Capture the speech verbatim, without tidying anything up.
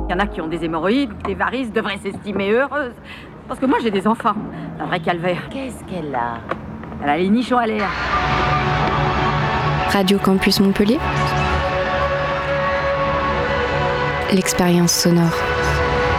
Il y en a qui ont des hémorroïdes, des varices, devraient s'estimer heureuses. Parce que moi, j'ai des enfants. Un vrai calvaire. Qu'est-ce qu'elle a? Elle a les nichons à l'air. Radio Campus Montpellier. L'expérience sonore.